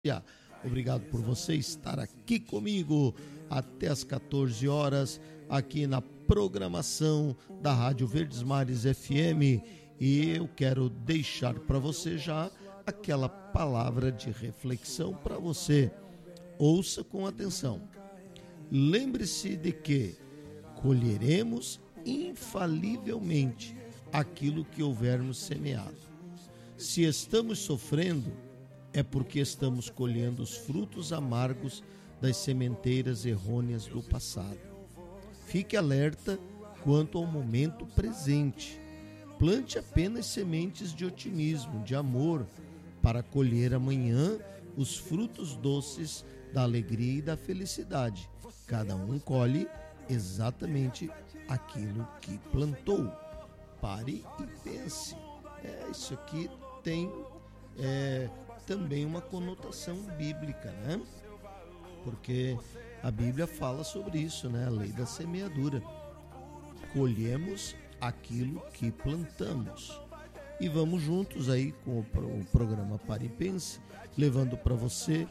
Obrigado por você estar aqui comigo até as 14 horas, aqui na programação da Rádio Verdes Mares FM. E eu quero deixar para você já aquela palavra de reflexão para você. Ouça com atenção. Lembre-se de que colheremos infalivelmente aquilo que houvermos semeado. Se estamos sofrendo, é porque estamos colhendo os frutos amargos das sementeiras errôneas do passado. Fique alerta quanto ao momento presente. Plante apenas sementes de otimismo, de amor, para colher amanhã os frutos doces da alegria e da felicidade. Cada um colhe exatamente aquilo que plantou. Pare e pense. Isso aqui tem também uma conotação bíblica, né? Porque a Bíblia fala sobre isso, né? A lei da semeadura. Colhemos aquilo que plantamos. E vamos juntos aí com o programa Pare e Pense, levando para você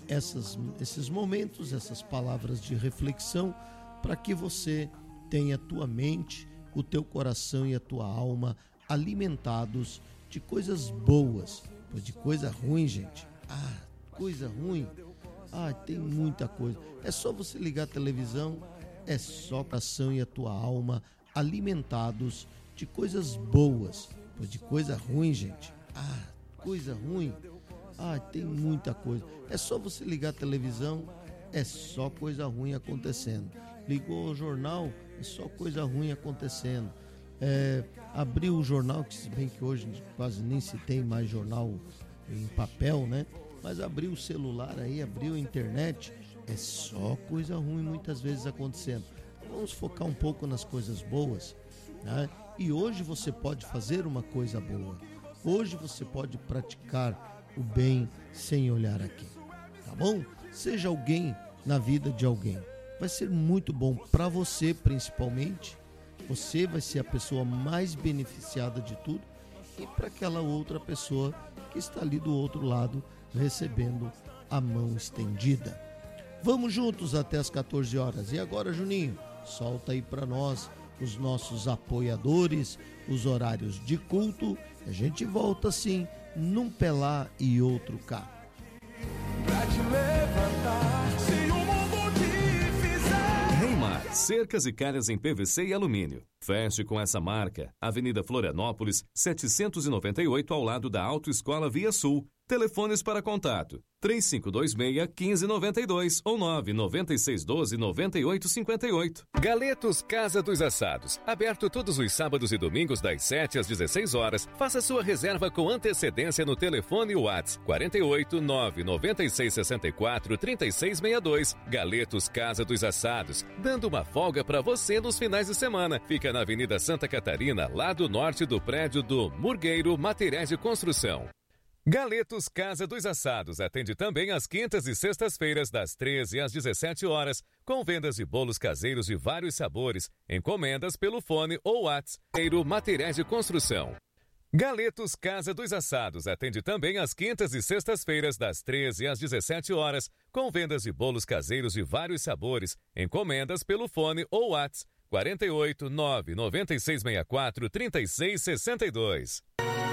esses momentos, essas palavras de reflexão, para que você tenha a tua mente, o teu coração e a tua alma alimentados de coisas boas. Pois de coisa ruim, gente, coisa ruim, tem muita coisa. É só você ligar a televisão, é só o coração e a tua alma alimentados de coisas boas. Pois de coisa ruim, gente, coisa ruim, tem muita coisa. É só você ligar a televisão, é só coisa ruim acontecendo. Ligou o jornal, é só coisa ruim acontecendo. Abriu o jornal, que se bem que hoje quase nem se tem mais jornal em papel, né? Mas abriu o celular aí, abriu a internet, é só coisa ruim muitas vezes acontecendo. Vamos focar um pouco nas coisas boas, né? E hoje você pode fazer uma coisa boa. Hoje você pode praticar o bem sem olhar aqui, tá bom? Seja alguém na vida de alguém. Vai ser muito bom para você, principalmente. Você vai ser a pessoa mais beneficiada de tudo e para aquela outra pessoa que está ali do outro lado recebendo a mão estendida. Vamos juntos até as 14 horas. E agora, Juninho, solta aí para nós os nossos apoiadores, os horários de culto. A gente volta sim, num pé lá e outro cá. Pra te levantar, se o mundo te fizer. Reimar, cercas e calhas em PVC e alumínio. Feche com essa marca. Avenida Florianópolis, 798, ao lado da Autoescola Via Sul. Telefones para contato: 3526-1592 ou 99612-9858. Galetos Casa dos Assados. Aberto todos os sábados e domingos das 7 às 16 horas. Faça sua reserva com antecedência no telefone WhatsApp 48 99664 3662. Galetos Casa dos Assados, dando uma folga para você nos finais de semana. Fica na Avenida Santa Catarina, lado norte do prédio do Murgueiro Materiais de Construção. Galetos Casa dos Assados atende também às quintas e sextas-feiras, das 13 às 17 horas, com vendas de bolos caseiros de vários sabores, encomendas pelo fone ou WhatsApp. Materiais de Construção. Galetos Casa dos Assados atende também às quintas e sextas-feiras, das 13 às 17 horas, com vendas de bolos caseiros de vários sabores, encomendas pelo fone ou WhatsApp 48 99664 3662.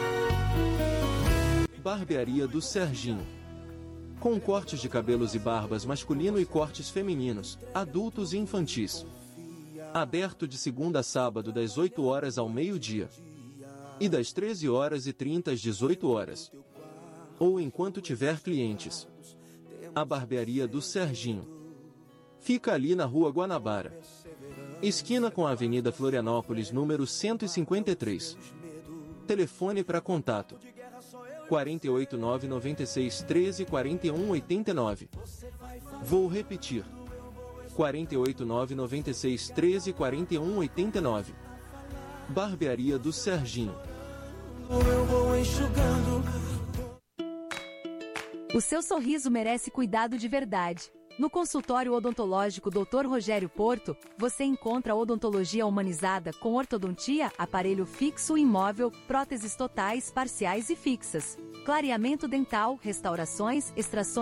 Barbearia do Serginho. Com cortes de cabelos e barbas masculino e cortes femininos, adultos e infantis. Aberto de segunda a sábado das 8 horas ao meio-dia. E das 13h30 às 18 horas. Ou enquanto tiver clientes. A Barbearia do Serginho. Fica ali na Rua Guanabara, esquina com a Avenida Florianópolis, número 153. Telefone para contato: 48996134189. Vou repetir: 48996134189. Barbearia do Serginho. Eu vou enxugando. O seu sorriso merece cuidado de verdade. No consultório odontológico Dr. Rogério Porto, você encontra odontologia humanizada com ortodontia, aparelho fixo e imóvel, próteses totais, parciais e fixas, clareamento dental, restaurações, extrações